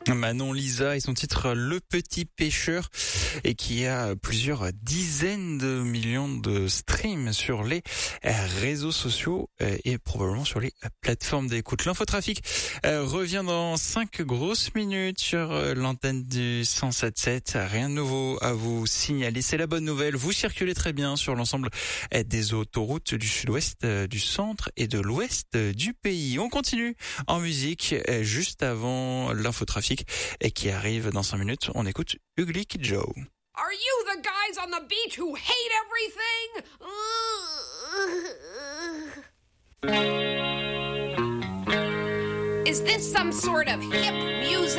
Manon Lisa et son titre Le Petit Pêcheur et qui a plusieurs dizaines de millions de streams sur les réseaux sociaux et probablement sur les plateformes d'écoute. L'infotrafic revient dans 5 grosses minutes sur l'antenne du 107.7. Rien de nouveau à vous signaler. C'est la bonne nouvelle. Vous circulez très bien sur l'ensemble des autoroutes du sud-ouest, du centre et de l'ouest du pays. On continue en musique juste avant l'infotrafic et qui arrive dans 5 minutes. On écoute Ugly Kid Joe. Are you the guys on the beach who hate everything? Is this some sort of hip music?